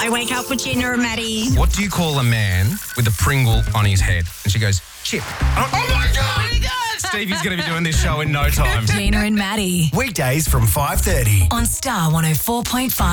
I wake up with Gina and Maddie. What do you call a man with a Pringle on his head? And she goes, Chip. Oh my God! Stevie's going to be doing this show in no time. Gina and Maddie. Weekdays from 5:30. On Star 104.5.